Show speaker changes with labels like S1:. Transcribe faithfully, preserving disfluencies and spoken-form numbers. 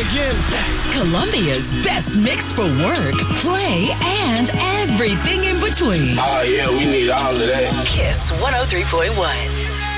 S1: again.
S2: Columbia's best mix for work, play, and everything in between.
S3: Oh, yeah, we need all of that.
S2: Kiss one oh three point one.